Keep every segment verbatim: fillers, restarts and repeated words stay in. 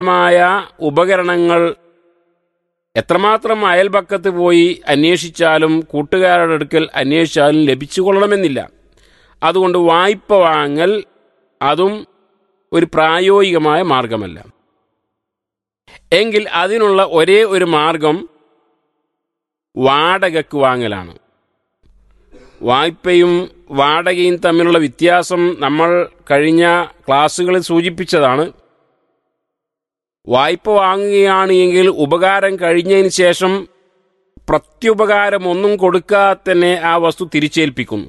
മായ ഉപകരണങ്ങൾ എത്രമാത്രം അയൽപക്കത്ത് പോയി അന്വേഷിച്ചാലും കൂട്ടുകാരുടെ അടുക്കൽ അന്വേഷിച്ചാലും ലഭിച്ചു കൊള്ളണമെന്നില്ല. അതുകൊണ്ട് വായ്പ വാങ്ങൽ അതും ഒരു പ്രായോഗികമായ മാർഗമല്ല. എങ്കിൽ അതിനുള്ള ഒരേ ഒരു മാർഗം വാടകയ്ക്ക് വാങ്ങലാണ്. വായ്പയും വാടകയും തമ്മിലുള്ള വ്യത്യാസം നമ്മൾ കഴിഞ്ഞ ക്ലാസ്സുകളിൽ സൂചിപ്പിച്ചതാണ്. വായ്പ വാങ്ങുകയാണ് എങ്കിൽ ഉപകാരം കഴിഞ്ഞതിന് ശേഷം പ്രത്യുപകാരം ഒന്നും കൊടുക്കാതെ തന്നെ ആ വസ്തു തിരിച്ചേൽപ്പിക്കുന്നു.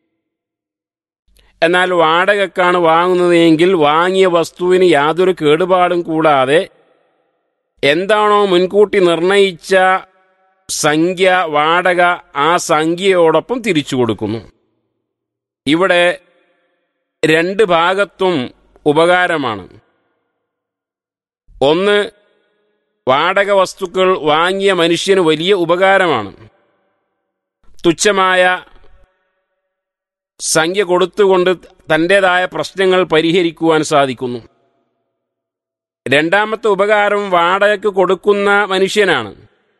എന്നാൽ വാടകയ്ക്കാണ് വാങ്ങുന്നത് എങ്കിൽ വാങ്ങിയ വസ്തുവിന് യാതൊരു കേടുപാടും കൂടാതെ എന്താണോ മുൻകൂട്ടി നിർണയിച്ച സംഖ്യ വാടക ആ സംഖ്യയോടൊപ്പം തിരിച്ചു കൊടുക്കുന്നു. ഇവിടെ രണ്ട് ഭാഗത്തും ഉപകാരമാണ്. ഒന്ന്, വാടക വസ്തുക്കൾ വാങ്ങിയ മനുഷ്യന് വലിയ ഉപകാരമാണ്. തുച്ഛമായ സംഖ്യ കൊടുത്തുകൊണ്ട് തൻ്റേതായ പ്രശ്നങ്ങൾ പരിഹരിക്കുവാൻ സാധിക്കുന്നു. രണ്ടാമത്തെ ഉപകാരം വാടകയ്ക്ക് കൊടുക്കുന്ന മനുഷ്യനാണ്.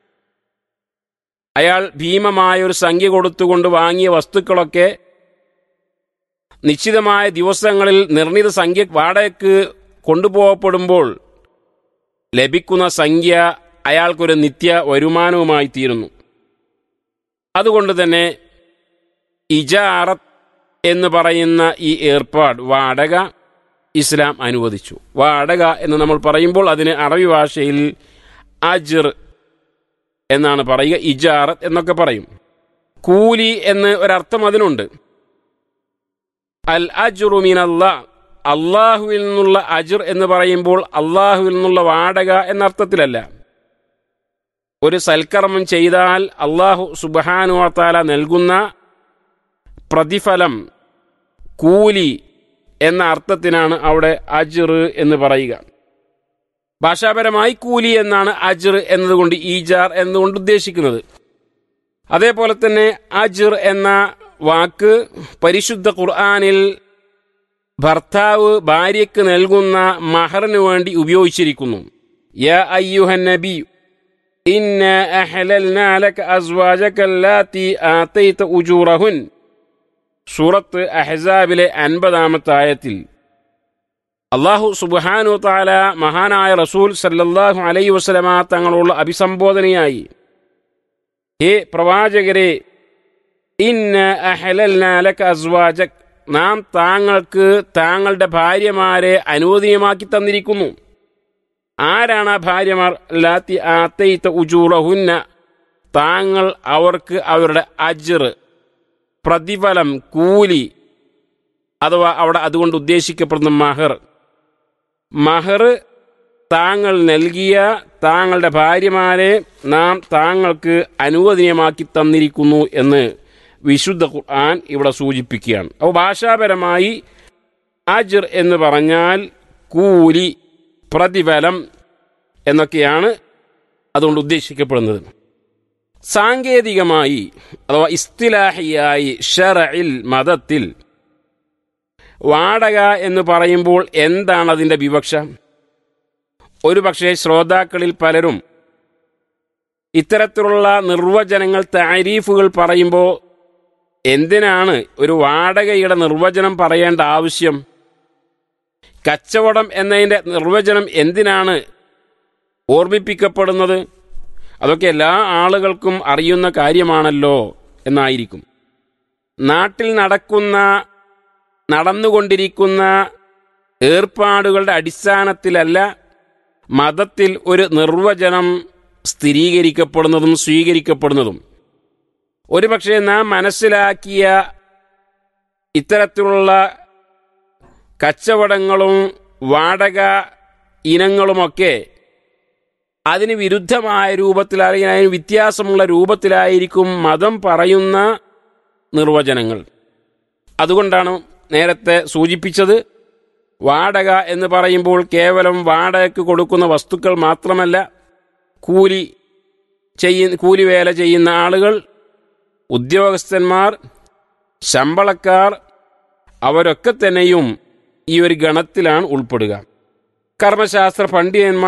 അയാൾ ഭീമമായ ഒരു സംഖ്യ കൊടുത്തുകൊണ്ട് വാങ്ങിയ വസ്തുക്കളൊക്കെ നിശ്ചിതമായ ദിവസങ്ങളിൽ നിർണിത സംഖ്യ വാടകയ്ക്ക് കൊണ്ടുപോകപ്പെടുമ്പോൾ ലഭിക്കുന്ന സംഖ്യ അയാൾക്കൊരു നിത്യ വരുമാനവുമായി തീരുന്നു. അതുകൊണ്ട് തന്നെ ഇജാറത്ത് എന്ന് പറയുന്ന ഈ ഏർപ്പാട് വാടക ഇസ്ലാം അനുവദിച്ചു. വാടക എന്ന് നമ്മൾ പറയുമ്പോൾ അതിന് അറബി ഭാഷയിൽ അജ്ർ എന്നാണ് പറയുക, ഇജാറത്ത് എന്നൊക്കെ പറയും. കൂലി എന്ന് ഒരർത്ഥം അതിനുണ്ട്. അൽ അജ്റു മിനല്ലാഹ്, അള്ളാഹുവിൽ നിന്നുള്ള അജ്ർ എന്ന് പറയുമ്പോൾ അള്ളാഹുവിൽ നിന്നുള്ള വാടക എന്നർത്ഥത്തിലല്ല. ഒരു സൽക്കർമ്മം ചെയ്താൽ അള്ളാഹു സുബ്ഹാനഹു വ തആല നൽകുന്ന പ്രതിഫലം, കൂലി എന്ന അർത്ഥത്തിനാണ് അവിടെ അജ്ർ എന്ന് പറയുക. ഭാഷാപരമായി കൂലി എന്നാണ് അജ്ർ എന്നതുകൊണ്ട് ഈജാർ എന്നുകൊണ്ട് ഉദ്ദേശിക്കുന്നത്. അതേപോലെ തന്നെ അജ്ർ എന്ന വാക്ക് പരിശുദ്ധ ഖുർആനിൽ ഭർത്താവ് ഭാര്യയ്ക്ക് നൽകുന്ന മഹറിന് വേണ്ടി ഉപയോഗിച്ചിരിക്കുന്നു. യാ അയ്യുഹൻ നബി ഇന്നാ അഹ്ലൽനാ ലക അസ്വാജക അല്ലാത്തി ആതൈത ഉജൂറഹുൻ, സൂറത്ത് അഹ്സാബിലെ അൻപതാമത്തെ ആയത്തിൽ അല്ലാഹു സുബ്ഹാനഹു വ തആല മഹാനായ റസൂൽ സല്ലല്ലാഹു അലൈഹി വസല്ലമ തങ്ങളോട് അഭിസംബോധനയായി, ഹേ പ്രവാചകരെ, ഇന്ന അഹ്ലൽനാ ലക അസ്വാജക്, നാം താങ്കൾക്ക് താങ്കളുടെ ഭാര്യമാരെ അനുവദനീയമാക്കി തന്നിരിക്കുന്നു. ആരാണ് ആ ഭാര്യമാർ? ലാത്തി ആതൈത ഉജൂറഹുന്ന, താങ്കൾ അവർക്ക് അവരുടെ അജ്ർ, പ്രതിഫലം, കൂലി, അഥവാ അവിടെ അതുകൊണ്ട് ഉദ്ദേശിക്കപ്പെടുന്ന മഹർ, മഹർ താങ്കൾ നൽകിയ താങ്കളുടെ ഭാര്യമാരെ നാം താങ്കൾക്ക് അനുവദനീയമാക്കി തന്നിരിക്കുന്നു എന്ന് വിശുദ്ധ ഖുർആൻ ഇവിടെ സൂചിപ്പിക്കുകയാണ്. അപ്പോൾ ഭാഷാപരമായി അജ്ർ എന്ന് പറഞ്ഞാൽ കൂലി, പ്രതിഫലം എന്നൊക്കെയാണ് അതുകൊണ്ട് ഉദ്ദേശിക്കപ്പെടുന്നത്. സാങ്കേതികമായി അഥവാ ഇസ്തിലാഹിയായി ശറഇൽ മതത്തിൽ വാടക എന്ന് പറയുമ്പോൾ എന്താണ് അതിൻ്റെ വിവക്ഷ? ഒരു പക്ഷേ ശ്രോതാക്കളിൽ പലരും ഇത്തരത്തിലുള്ള നിർവചനങ്ങൾ, താരീഫുകൾ പറയുമ്പോൾ എന്തിനാണ് ഒരു വാടകയുടെ നിർവചനം പറയേണ്ട ആവശ്യം? കച്ചവടം എന്നതിൻ്റെ നിർവചനം എന്തിനാണ് ഓർമ്മിപ്പിക്കപ്പെടുന്നത്? അതൊക്കെ എല്ലാ ആളുകൾക്കും അറിയുന്ന കാര്യമാണല്ലോ എന്നായിരിക്കും. നാട്ടിൽ നടക്കുന്ന നടന്നുകൊണ്ടിരിക്കുന്ന ഏർപ്പാടുകളുടെ അടിസ്ഥാനത്തിലല്ല മതത്തിൽ ഒരു നിർവചനം സ്ഥിരീകരിക്കപ്പെടുന്നതും സ്വീകരിക്കപ്പെടുന്നതും. ഒരുപക്ഷെ നാം മനസ്സിലാക്കിയ ഇത്തരത്തിലുള്ള കച്ചവടങ്ങളും വാടക ഇനങ്ങളുമൊക്കെ അതിന് വിരുദ്ധമായ രൂപത്തിൽ അല്ലെങ്കിൽ അതിന് വ്യത്യാസമുള്ള രൂപത്തിലായിരിക്കും മതം പറയുന്ന നിർവചനങ്ങൾ. അതുകൊണ്ടാണ് നേരത്തെ സൂചിപ്പിച്ചത്, വാടക എന്ന് പറയുമ്പോൾ കേവലം വാടകയ്ക്ക് കൊടുക്കുന്ന വസ്തുക്കൾ മാത്രമല്ല, കൂലി ചെയ്യ കൂലി വേല ചെയ്യുന്ന ആളുകൾ, ഉദ്യോഗസ്ഥന്മാർ, ശമ്പളക്കാർ, അവരൊക്കെ തന്നെയും ഈ ഒരു ഗണത്തിലാണ് ഉൾപ്പെടുക. കർമ്മശാസ്ത്ര പണ്ഡിതന്മാർ